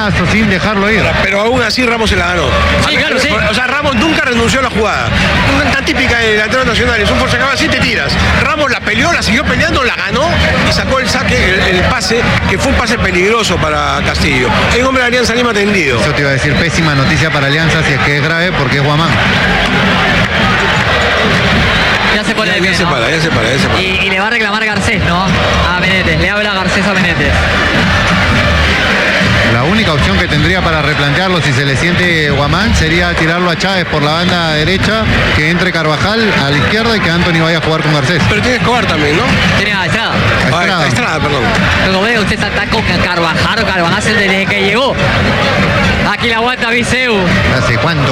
cabezazo, sin dejarlo ir. Pero aún así Ramos se la ganó. Sí, claro, sí. O sea, Ramos nunca renunció a la jugada. Una típica de delantero nacional, es un forcejado así te tiras. Ramos la peleó, la siguió peleando, la ganó y sacó el saque, el pase, que fue un pase peligroso para Castillo. El hombre de Alianza Lima tendido. Eso te iba a decir, pésima noticia para Alianza, si es que es grave, porque es Guamán. Ya se pone de pie, Ya se ¿no? para. Y le va a reclamar Garcés, ¿no? A Benítez, le habla Garcés a Benítez. La única opción que tendría para replantearlo si se le siente Guamán sería tirarlo a Chávez por la banda derecha, que entre Carvajal a la izquierda y que Anthony vaya a jugar con Garcés. Pero tiene Escobar también, ¿no? Tiene a Estrada. Estrada, perdón. Luego ve, usted está con Carvajal desde que llegó. Aquí la aguanta Viseu. ¿Hace cuánto